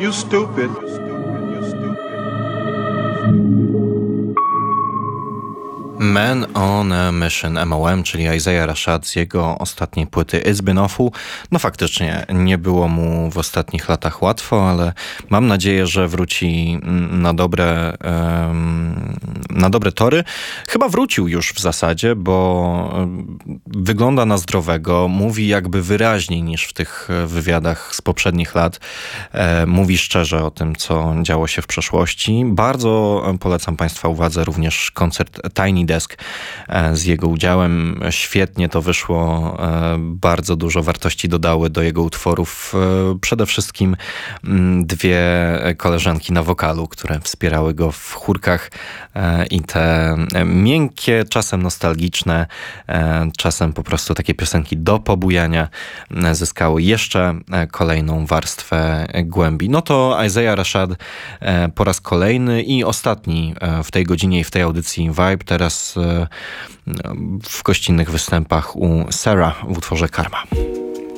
you stupid. Man on a Mission, MOM, czyli Isaiah Rashad z jego ostatniej płyty It's Been Awful. No faktycznie nie było mu w ostatnich latach łatwo, ale mam nadzieję, że wróci na dobre tory. Chyba wrócił już w zasadzie, bo wygląda na zdrowego, mówi jakby wyraźniej niż w tych wywiadach z poprzednich lat. Mówi szczerze o tym, co działo się w przeszłości. Bardzo polecam Państwa uwadze również koncert Tiny Desk z jego udziałem. Świetnie to wyszło. Bardzo dużo wartości dodały do jego utworów. Przede wszystkim dwie koleżanki na wokalu, które wspierały go w chórkach i te miękkie, czasem nostalgiczne, czasem po prostu takie piosenki do pobujania zyskały jeszcze kolejną warstwę głębi. No to Isaiah Rashad po raz kolejny i ostatni w tej godzinie i w tej audycji Vibe, teraz w gościnnych występach u Sarah w utworze Karma.